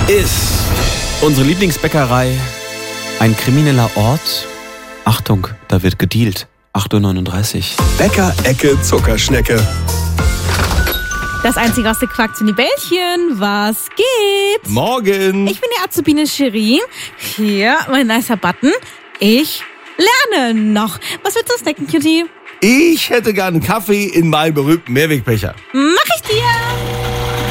Ist unsere Lieblingsbäckerei ein krimineller Ort? Achtung, da wird gedealt. 8:39 Uhr. Bäcker-Ecke Zuckerschnecke. Das einzige aus der Quark zu die Bällchen. Was geht? Morgen. Ich bin die Azubine Cherie. Hier, mein nicer Button. Ich lerne noch. Was willst du snacken, Cutie? Ich hätte gern einen Kaffee in meinem berühmten Mehrwegbecher. Mach ich dir!